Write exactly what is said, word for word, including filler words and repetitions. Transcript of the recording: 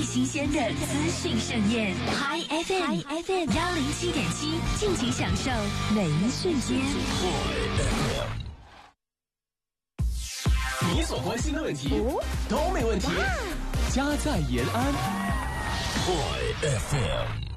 新鲜的资讯盛宴。Hi F M，Hi F M 幺零七点七，尽情享受每一瞬间。 你所关心的问题都没问题，家在延安。Hi F M。